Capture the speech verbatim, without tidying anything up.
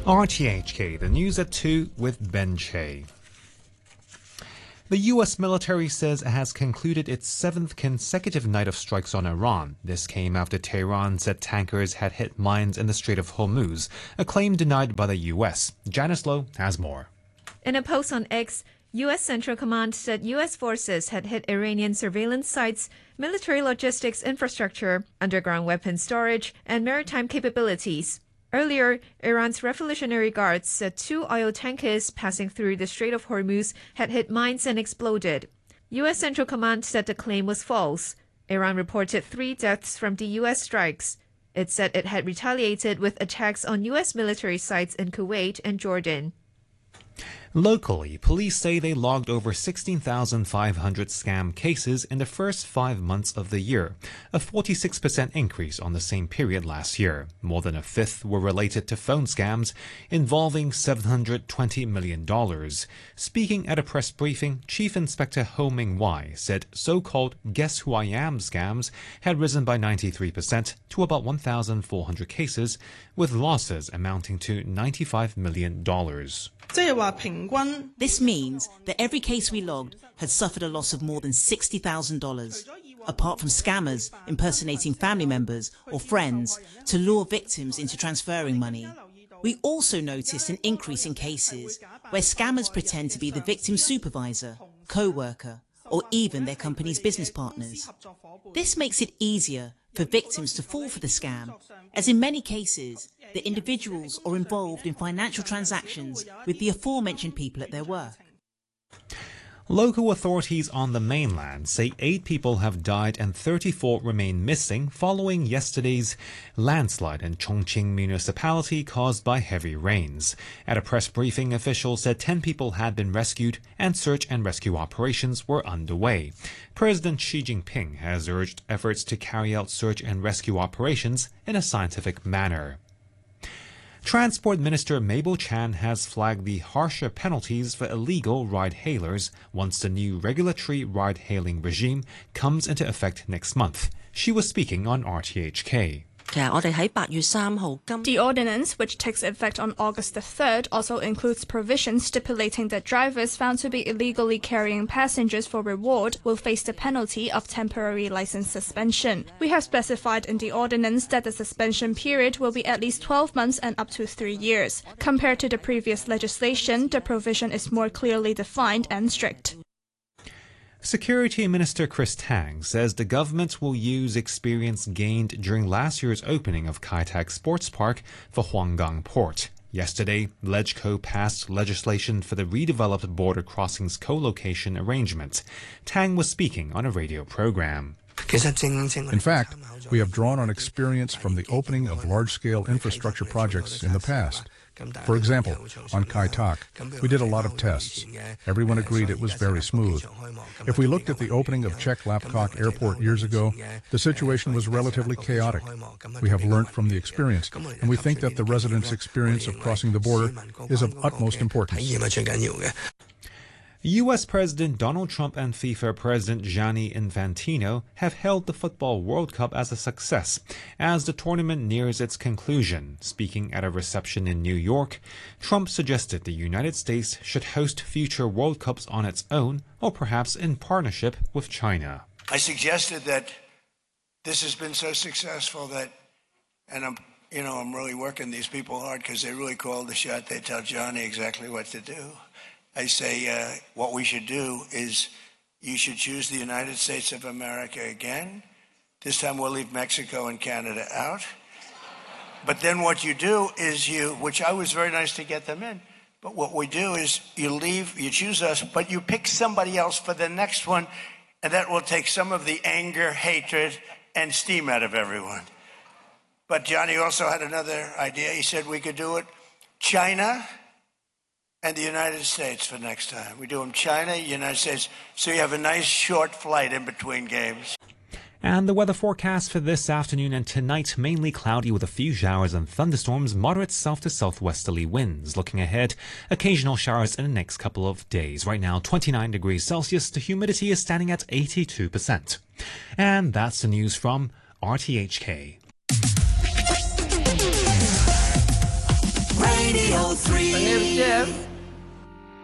R T H K, the news at two with Ben Che. The U S military says it has concluded its seventh consecutive night of strikes on Iran. This came after Tehran said tankers had hit mines in the Strait of Hormuz, a claim denied by the U S. Janice Lowe has more. In a post on X, U S Central Command said U S forces had hit Iranian surveillance sites, military logistics infrastructure, underground weapons storage, and maritime capabilities. Earlier, Iran's Revolutionary Guards said two oil tankers passing through the Strait of Hormuz had hit mines and exploded. U S Central Command said the claim was false. Iran reported three deaths from the U S strikes. It said it had retaliated with attacks on U S military sites in Kuwait and Jordan. Locally, police say they logged over sixteen thousand five hundred scam cases in the first five months of the year, a forty-six percent increase on the same period last year. More than a fifth were related to phone scams involving seven hundred twenty million dollars. Speaking at a press briefing, Chief Inspector Ho Ming-wai said so-called Guess Who I Am scams had risen by ninety-three percent to about one thousand four hundred cases, with losses amounting to ninety-five million dollars. This means that every case we logged had suffered a loss of more than sixty thousand dollars, apart from scammers impersonating family members or friends to lure victims into transferring money. We also noticed an increase in cases where scammers pretend to be the victim's supervisor, co-worker, or even their company's business partners. This makes it easier for victims to fall for the scam, as in many cases, the individuals are involved in financial transactions with the aforementioned people at their work. Local authorities on the mainland say eight people have died and thirty-four remain missing following yesterday's landslide in Chongqing municipality caused by heavy rains. At a press briefing, officials said ten people had been rescued and search and rescue operations were underway. President Xi Jinping has urged efforts to carry out search and rescue operations in a scientific manner. Transport Minister Mabel Chan has flagged the harsher penalties for illegal ride-hailers once the new regulatory ride-hailing regime comes into effect next month. She was speaking on R T H K. The ordinance, which takes effect on August the third, also includes provisions stipulating that drivers found to be illegally carrying passengers for reward will face the penalty of temporary license suspension. We have specified in the ordinance that the suspension period will be at least twelve months and up to three years. Compared to the previous legislation, the provision is more clearly defined and strict. Security Minister Chris Tang says the government will use experience gained during last year's opening of Kai Tak Sports Park for Huanggang Port. Yesterday, LegCo passed legislation for the redeveloped border crossings co-location arrangement. Tang was speaking on a radio program. In fact, we have drawn on experience from the opening of large-scale infrastructure projects in the past. For example, on Kai Tak, we did a lot of tests. Everyone agreed it was very smooth. If we looked at the opening of Chek Lap Kok Airport years ago, the situation was relatively chaotic. We have learnt from the experience, and we think that the residents' experience of crossing the border is of utmost importance. U S President Donald Trump and FIFA President Gianni Infantino have hailed the Football World Cup as a success as the tournament nears its conclusion. Speaking at a reception in New York, Trump suggested the United States should host future World Cups on its own or perhaps in partnership with China. I suggested that this has been so successful that, and I'm, you know, I'm really working these people hard because they really call the shot. They tell Johnny exactly what to do. I say uh, what we should do is you should choose the United States of America again. This time we'll leave Mexico and Canada out. But then what you do is you, which I was very nice to get them in, but what we do is you leave, you choose us, but you pick somebody else for the next one, and that will take some of the anger, hatred, and steam out of everyone. But Johnny also had another idea. He said we could do it China and the United States for next time. We do them China, United States, so you have a nice short flight in between games. And the weather forecast for this afternoon and tonight, mainly cloudy with a few showers and thunderstorms, moderate south to southwesterly winds. Looking ahead, occasional showers in the next couple of days. Right now, twenty-nine degrees Celsius, the humidity is standing at eighty-two percent. And that's the news from R T H K. Radio three. My name's Jeff.